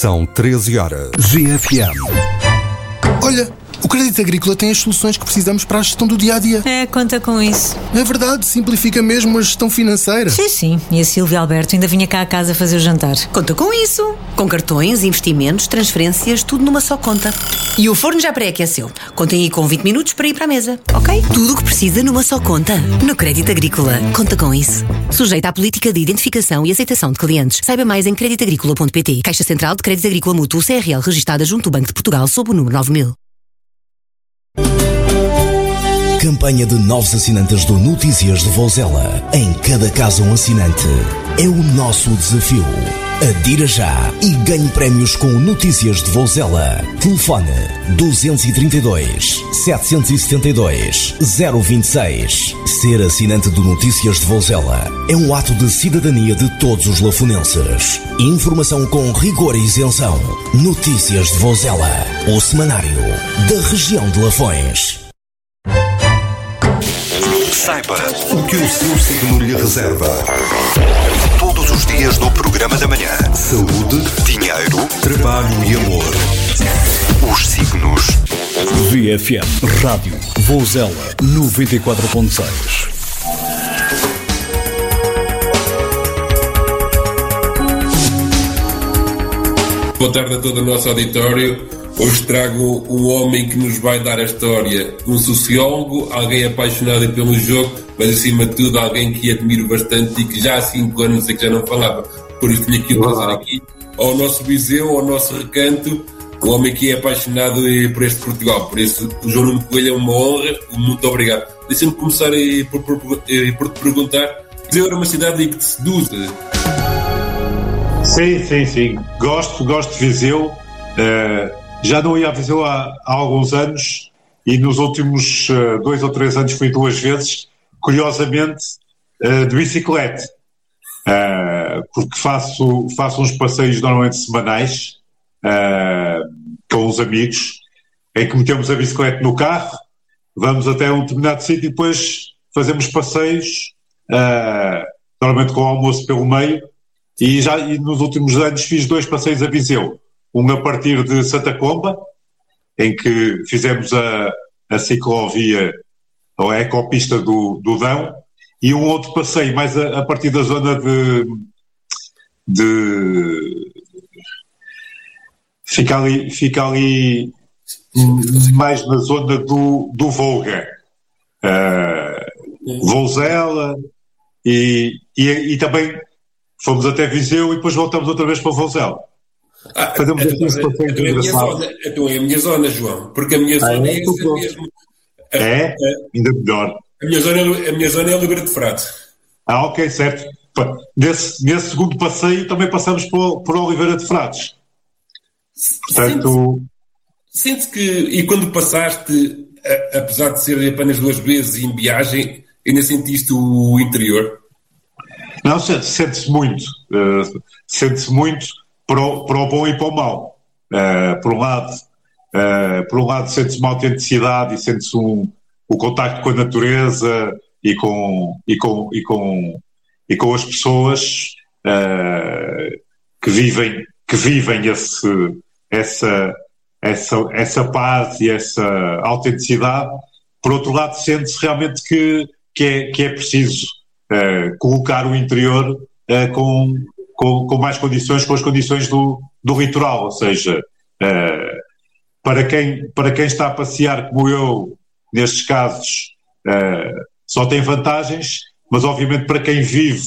São 13 horas. GFM. Olha, o Crédito Agrícola tem as soluções que precisamos para a gestão do dia-a-dia. Conta com isso. É verdade, simplifica mesmo a gestão financeira. Sim. E a Silvia Alberto ainda vinha cá a casa fazer o jantar. Conta com isso. Com cartões, investimentos, transferências, tudo numa só conta. E o forno já pré-aqueceu. Contem aí com 20 minutos para ir para a mesa, ok? Tudo o que precisa numa só conta. No Crédito Agrícola. Conta com isso. Sujeita à política de identificação e aceitação de clientes. Saiba mais em creditagricola.pt. Caixa Central de Crédito Agrícola Mútuo CRL, registada junto do Banco de Portugal sob o número 9000. Campanha de novos assinantes do Notícias de Vouzela. Em cada casa um assinante. É o nosso desafio. Adira já e ganhe prémios com o Notícias de Vouzela. Telefone 232 772 026. Ser assinante do Notícias de Vouzela é um ato de cidadania de todos os lafonenses. Informação com rigor e isenção. Notícias de Vouzela, o semanário da região de Lafões. Saiba o que o seu signo lhe reserva. Todos os dias no programa da manhã. Saúde, dinheiro, trabalho e amor. Os signos. VFM Rádio Vouzela 94.6. Boa tarde a todo o nosso auditório. Hoje trago um homem que nos vai dar a história. Um sociólogo, alguém apaixonado pelo jogo, mas acima de tudo alguém que admiro bastante e que já há 5 anos é que já não falava. Por isso tinha que o trazer aqui ao nosso Viseu, ao nosso recanto, um homem que é apaixonado por este Portugal. Por isso, o João Nuno Coelho é uma honra. Muito obrigado. Deixa-me começar por te perguntar: Viseu era uma cidade que te seduz? Sim. Gosto de Viseu. Já não ia a Viseu há alguns anos e nos últimos 2 ou 3 anos fui 2 vezes, curiosamente, de bicicleta, porque faço uns passeios normalmente semanais com os amigos, em que metemos a bicicleta no carro, vamos até um determinado sítio e depois fazemos passeios, normalmente com o almoço pelo meio, e nos últimos anos fiz 2 passeios a Viseu. Um a partir de Santa Comba, em que fizemos a ciclovia, ou a ecopista do Dão, e um outro passeio mais a partir da zona de fica ali mais na zona do Volga, Vouzela, e também fomos até Viseu e depois voltamos outra vez para Vouzela. Fazemos aqui uns passeios engraçados. Então é a minha zona, João, porque a minha zona é essa mesmo. Ainda melhor. A minha zona é a Oliveira de Frade. Ok, certo. Nesse segundo passeio também passamos por Oliveira de Frades. Portanto... Sente que, e quando passaste, apesar de ser apenas 2 vezes em viagem, ainda sentiste o interior? Não, sente-se muito. Sente-se muito para o bom e para o mau. Por um lado sente-se uma autenticidade e sente-se o contacto com a natureza e com as pessoas que vivem essa paz e essa autenticidade. Por outro lado, sente-se realmente que é preciso colocar o interior com mais condições, com as condições do litoral, ou seja, para quem está a passear como eu, nestes casos, só tem vantagens, mas obviamente para quem vive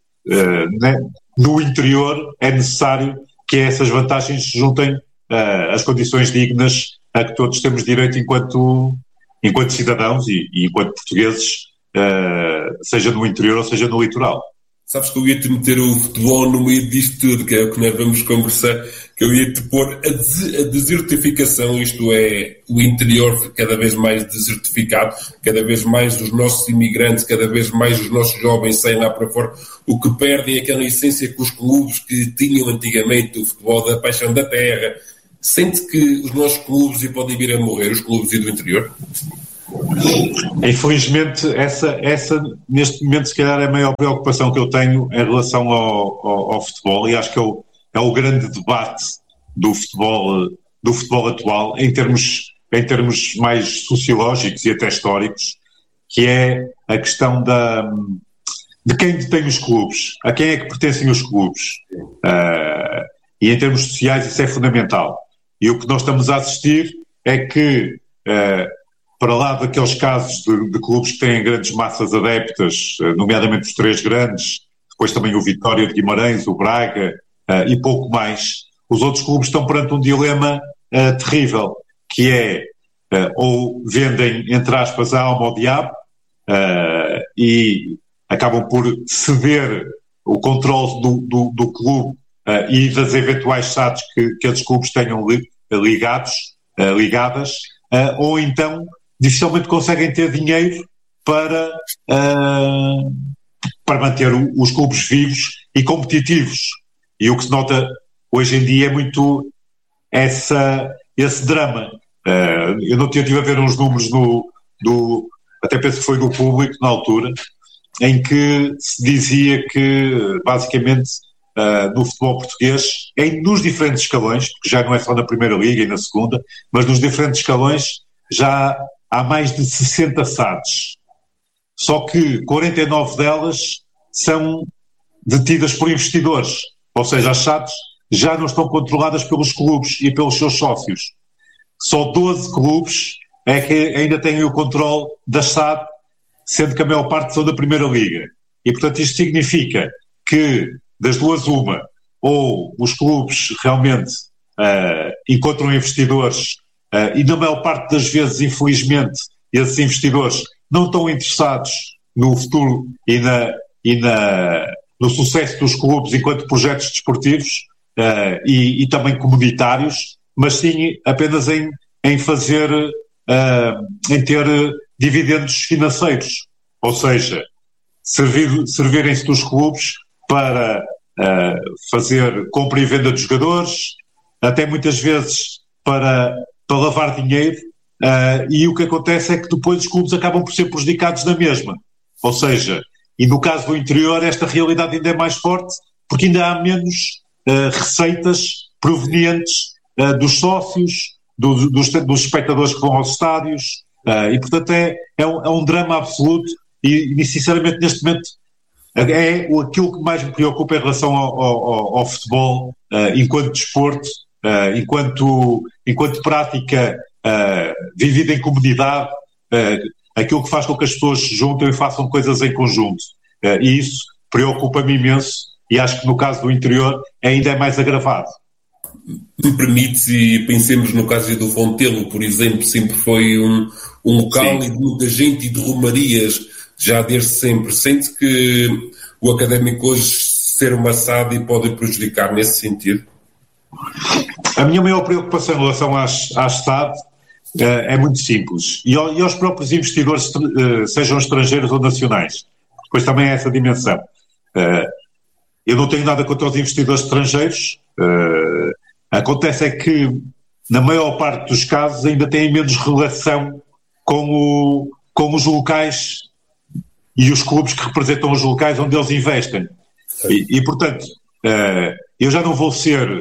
no interior é necessário que essas vantagens se juntem às condições dignas a que todos temos direito enquanto cidadãos e enquanto portugueses, seja no interior ou seja no litoral. Sabes que eu ia-te meter o futebol no meio disto tudo, que é o que nós vamos conversar, que eu ia-te pôr a desertificação, isto é, o interior cada vez mais desertificado, cada vez mais os nossos imigrantes, cada vez mais os nossos jovens saem lá para fora, o que perdem aquela essência que os clubes que tinham antigamente, o futebol da paixão da terra. Sente que os nossos clubes podem vir a morrer, os clubes do interior? Infelizmente, essa neste momento se calhar é a maior preocupação que eu tenho em relação ao futebol, e acho que é o grande debate do futebol atual, em termos mais sociológicos e até históricos, que é a questão de quem detém os clubes, a quem é que pertencem os clubes. E em termos sociais isso é fundamental. E o que nós estamos a assistir é que, para lá daqueles casos de clubes que têm grandes massas adeptas, nomeadamente os três grandes, depois também o Vitória de Guimarães, o Braga e pouco mais, os outros clubes estão perante um dilema terrível, que é ou vendem, entre aspas, a alma ao diabo e acabam por ceder o controle do clube e das eventuais SADs que esses clubes tenham ligadas, ou então dificilmente conseguem ter dinheiro para manter os clubes vivos e competitivos. E o que se nota hoje em dia é muito esse drama. Eu não estive a ver uns números até penso que foi do Público na altura, em que se dizia que basicamente no futebol português, nos diferentes escalões, porque já não é só na Primeira Liga e na Segunda, mas nos diferentes escalões já há mais de 60 SADs. Só que 49 delas são detidas por investidores, ou seja, as SADs já não estão controladas pelos clubes e pelos seus sócios. Só 12 clubes é que ainda têm o controle da SAD, sendo que a maior parte são da Primeira Liga. E, portanto, isto significa que, das duas uma, ou os clubes realmente encontram investidores e, na maior parte das vezes, infelizmente, esses investidores não estão interessados no futuro e no sucesso dos clubes enquanto projetos desportivos e também comunitários, mas sim apenas em fazer, em ter dividendos financeiros, ou seja, servirem-se dos clubes para fazer compra e venda de jogadores, até muitas vezes para lavar dinheiro, e o que acontece é que depois os clubes acabam por ser prejudicados na mesma. Ou seja, e no caso do interior esta realidade ainda é mais forte, porque ainda há menos receitas provenientes dos sócios, dos espectadores que vão aos estádios, e portanto é um drama absoluto e sinceramente neste momento é aquilo que mais me preocupa em relação ao futebol enquanto desporto, enquanto prática vivida em comunidade, aquilo que faz com que as pessoas se juntem e façam coisas em conjunto, e isso preocupa-me imenso e acho que no caso do interior ainda é mais agravado. Me permites, e pensemos no caso do Fontelo, por exemplo, sempre foi um local e de muita gente e de romarias já desde sempre. Sente que o Académico hoje ser uma SAD e pode prejudicar nesse sentido? A minha maior preocupação em relação às SAD é muito simples. E aos próprios investidores, sejam estrangeiros ou nacionais. Depois também há essa dimensão. Eu não tenho nada contra os investidores estrangeiros. Acontece é que, na maior parte dos casos, ainda têm menos relação com os locais e os clubes que representam os locais onde eles investem. E portanto, eu já não vou ser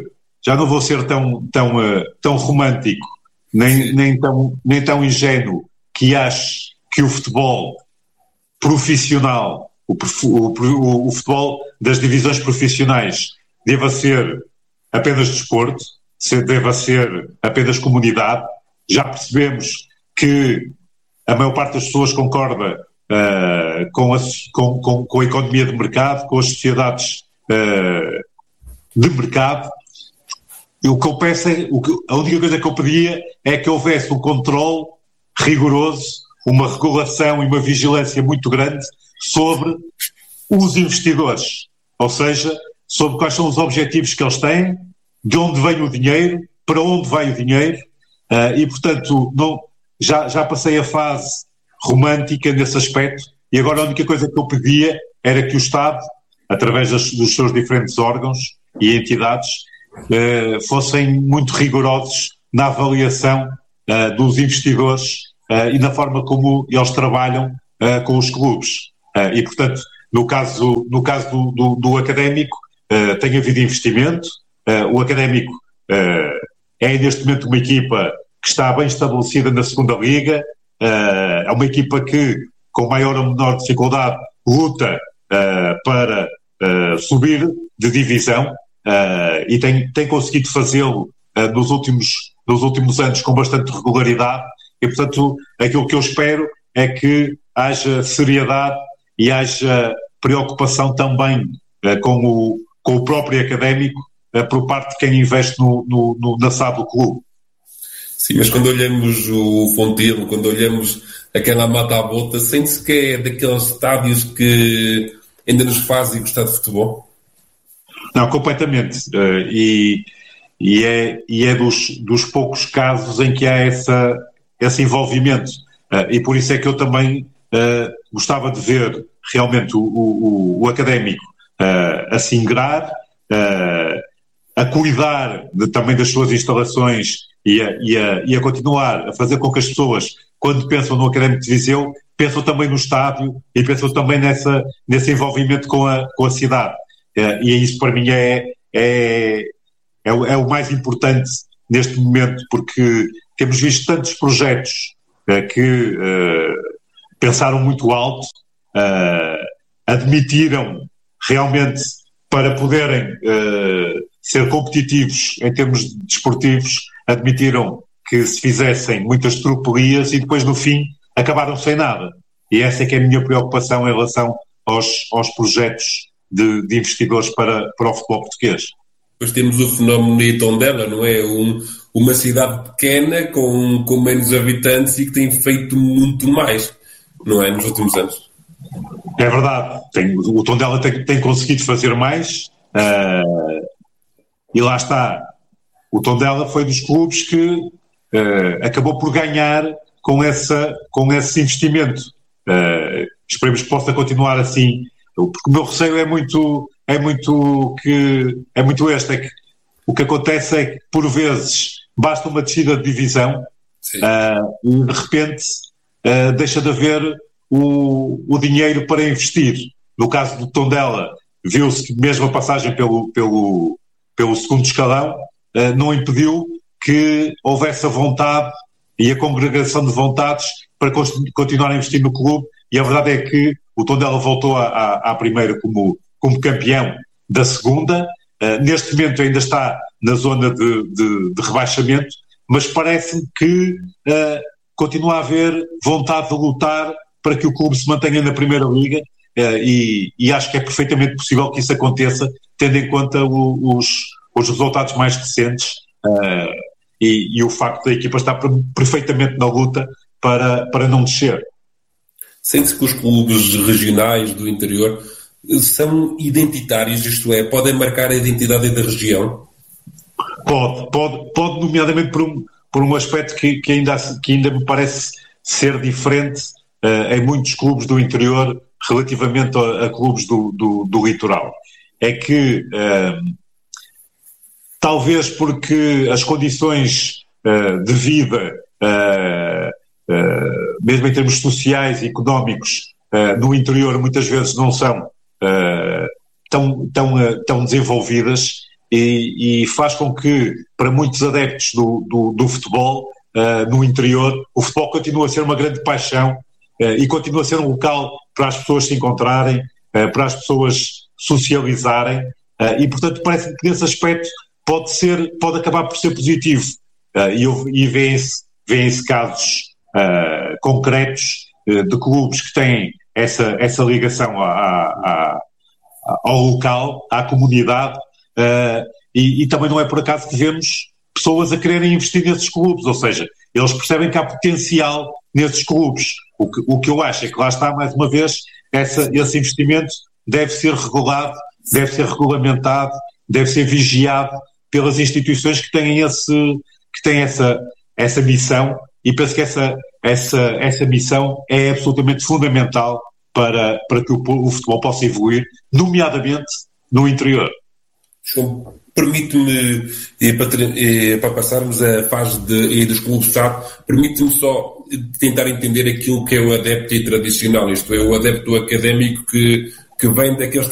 tão romântico, nem tão ingênuo que ache que o futebol profissional, o futebol das divisões profissionais deva ser apenas desporto, deva ser apenas comunidade. Já percebemos que a maior parte das pessoas concorda com a economia de mercado, com as sociedades de mercado. E o que eu peço a única coisa que eu pedia é que houvesse um controle rigoroso, uma regulação e uma vigilância muito grande sobre os investidores, ou seja, sobre quais são os objetivos que eles têm, de onde vem o dinheiro, para onde vai o dinheiro, e portanto já passei a fase romântica nesse aspecto, e agora a única coisa que eu pedia era que o Estado, através dos seus diferentes órgãos e entidades, fossem muito rigorosos na avaliação dos investidores e na forma como eles trabalham com os clubes. E portanto, no caso do Académico, tem havido investimento. O Académico é neste momento uma equipa que está bem estabelecida na segunda liga, é uma equipa que, com maior ou menor dificuldade, luta para subir de divisão, e tem conseguido fazê-lo nos últimos anos com bastante regularidade, e portanto aquilo que eu espero é que haja seriedade e haja preocupação também com o próprio académico por parte de quem investe na SAD do clube. Sim, mas quando olhamos o Fontelo, quando olhamos aquela mata à volta, sente-se que é daqueles estádios que ainda nos fazem gostar de futebol? Não, completamente. E é dos poucos casos em que há esse envolvimento. E por isso é que eu também gostava de ver realmente o académico a se ingrar, a cuidar também das suas instalações e a continuar a fazer com que as pessoas, quando pensam no Académico de Viseu, pensam também no estádio e pensam também nesse envolvimento com a cidade. E isso para mim é o mais importante neste momento, porque temos visto tantos projetos que pensaram muito alto, admitiram realmente para poderem ser competitivos em termos desportivos, admitiram que se fizessem muitas tropelias e depois no fim acabaram sem nada. E essa é que é a minha preocupação em relação aos projetos de investidores para o futebol português. Depois temos o fenómeno de Tondela, não é? Uma cidade pequena com menos habitantes e que tem feito muito mais, não é? Nos últimos anos. É verdade. O Tondela tem conseguido fazer mais, e lá está. O Tondela foi dos clubes que acabou por ganhar com esse investimento. Esperemos que possa continuar assim, porque o meu receio é muito este, é que o que acontece é que por vezes basta uma descida de divisão e de repente deixa de haver o dinheiro para investir. No caso do Tondela, viu-se que mesmo a passagem pelo segundo escalão não impediu que houvesse a vontade e a congregação de vontades para continuar a investir no clube, e a verdade é que o Tondela voltou à primeira como campeão da segunda. Neste momento ainda está na zona de rebaixamento, mas parece-me que continua a haver vontade de lutar para que o clube se mantenha na Primeira Liga, e acho que é perfeitamente possível que isso aconteça, tendo em conta os resultados mais recentes e o facto da equipa estar perfeitamente na luta para não descer. Sente-se que os clubes regionais do interior são identitários, isto é, podem marcar a identidade da região? Pode nomeadamente por um aspecto que ainda me parece ser diferente em muitos clubes do interior relativamente a clubes do litoral. É que talvez porque as condições de vida, mesmo em termos sociais e económicos, no interior muitas vezes não são tão desenvolvidas, e faz com que, para muitos adeptos do futebol no interior, o futebol continua a ser uma grande paixão e continua a ser um local para as pessoas se encontrarem, para as pessoas socializarem, e portanto parece-me que nesse aspecto pode acabar por ser positivo, e vêem-se casos concretos de clubes que têm essa ligação ao local, à comunidade, e também não é por acaso que vemos pessoas a quererem investir nesses clubes, ou seja, eles percebem que há potencial nesses clubes. O que eu acho é que lá está, mais uma vez, esse investimento deve ser regulado, deve ser regulamentado, deve ser vigiado pelas instituições que têm essa missão, e penso que essa missão é absolutamente fundamental para que o futebol possa evoluir, nomeadamente no interior. João, permite-me, para passarmos a fase dos clubes SAD, permite-me só tentar entender aquilo que é o adepto tradicional, isto é, o adepto académico que vem daqueles